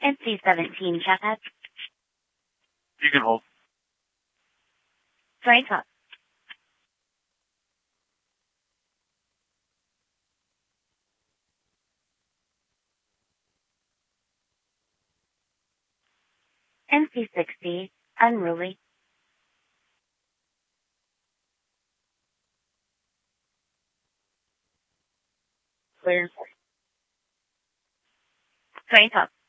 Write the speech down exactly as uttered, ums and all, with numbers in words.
N C seventeen, Chaphead. You can hold. Sorry, top. N C sixty, Unruly. Clear. Sorry, top.